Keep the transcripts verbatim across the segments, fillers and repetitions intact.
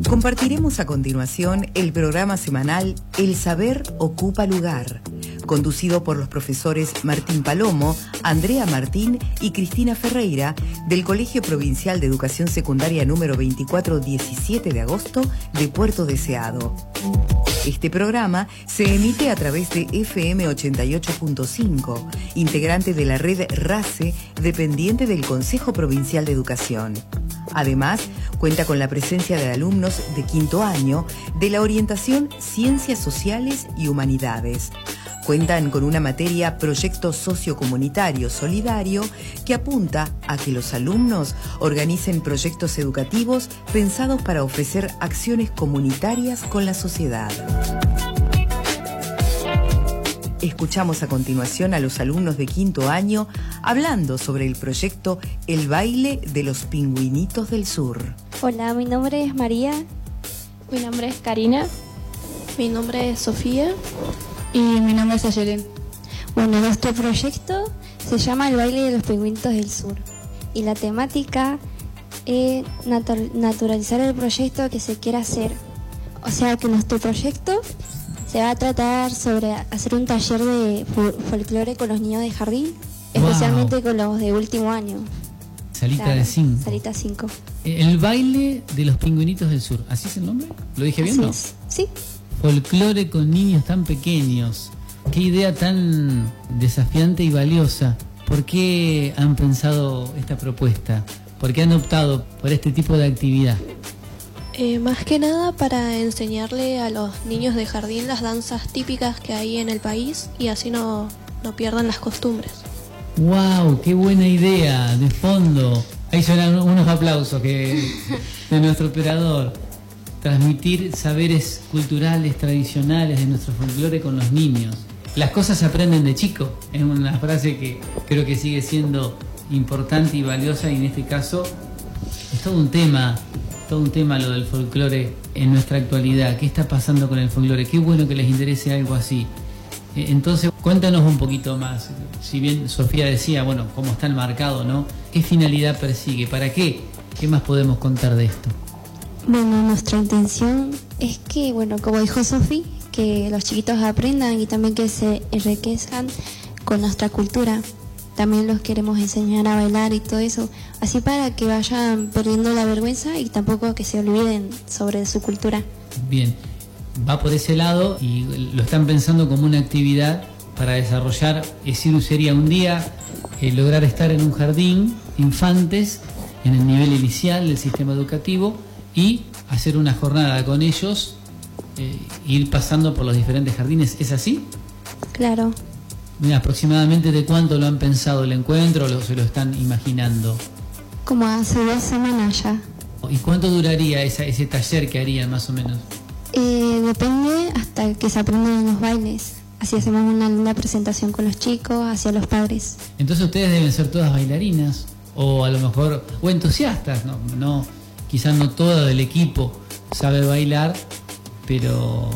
Compartiremos a continuación el programa semanal El Saber Ocupa Lugar, conducido por los profesores Martín Palomo, Andrea Martín y Cristina Ferreira del Colegio Provincial de Educación Secundaria número veinticuatro diecisiete de agosto de Puerto Deseado. Este programa se emite a través de F M ochenta y ocho punto cinco, integrante de la red RACE, dependiente del Consejo Provincial de Educación. Además, cuenta con la presencia de alumnos de quinto año de la orientación Ciencias Sociales y Humanidades. Cuentan con una materia Proyecto Sociocomunitario Solidario que apunta a que los alumnos organicen proyectos educativos pensados para ofrecer acciones comunitarias con la sociedad. Escuchamos a continuación a los alumnos de quinto año hablando sobre el proyecto El Baile de los Pingüinitos del Sur. Hola, mi nombre es María. Mi nombre es Karina. Mi nombre es Sofía. Y mi nombre es Ayelen. Bueno, nuestro proyecto se llama El Baile de los Pingüinitos del Sur. Y la temática es natu- naturalizar el proyecto que se quiera hacer. O sea que nuestro proyecto se va a tratar sobre hacer un taller de folclore con los niños de jardín, wow. Especialmente con los de último año. Salita claro, de cinco. Salita cinco. El Baile de los Pingüinitos del Sur. ¿Así es el nombre? ¿Lo dije bien, Así no? Es. Sí. Folclore con niños tan pequeños. Qué idea tan desafiante y valiosa. ¿Por qué han pensado esta propuesta? ¿Por qué han optado por este tipo de actividad? Eh, más que nada para enseñarle a los niños de jardín las danzas típicas que hay en el país y así no, no pierdan las costumbres. ¡Wow! ¡Qué buena idea! De fondo. Ahí suenan unos aplausos que de nuestro operador. Transmitir saberes culturales, tradicionales de nuestro folclore con los niños. Las cosas se aprenden de chico. Es una frase que creo que sigue siendo importante y valiosa y en este caso es todo un tema. Todo un tema lo del folclore en nuestra actualidad. ¿Qué está pasando con el folclore? Qué bueno que les interese algo así. Entonces, cuéntanos un poquito más. Si bien Sofía decía, bueno, cómo está enmarcado, ¿no? ¿Qué finalidad persigue? ¿Para qué? ¿Qué más podemos contar de esto? Bueno, nuestra intención es que, bueno, como dijo Sofía, que los chiquitos aprendan y también que se enriquezcan con nuestra cultura. También los queremos enseñar a bailar y todo eso, así para que vayan perdiendo la vergüenza y tampoco que se olviden sobre su cultura. Bien, va por ese lado y lo están pensando como una actividad para desarrollar, es decir, sería un día eh, lograr estar en un jardín, infantes, en el nivel inicial del sistema educativo y hacer una jornada con ellos, eh, ir pasando por los diferentes jardines, ¿es así? Claro. Mira, aproximadamente de cuánto lo han pensado el encuentro o lo, se lo están imaginando. Como hace dos semanas ya. ¿Y cuánto duraría esa, ese taller que harían más o menos? Eh, depende hasta que se aprendan los bailes. Así hacemos una linda presentación con los chicos, hacia los padres. Entonces ustedes deben ser todas bailarinas o a lo mejor, o entusiastas, no, no, quizás no todo el equipo sabe bailar, pero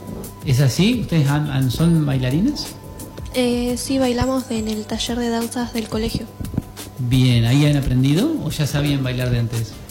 ¿es así? ¿Ustedes han, han, son bailarinas? Eh, sí, bailamos en el taller de danzas del colegio. Bien, ¿ahí han aprendido o ya sabían bailar de antes?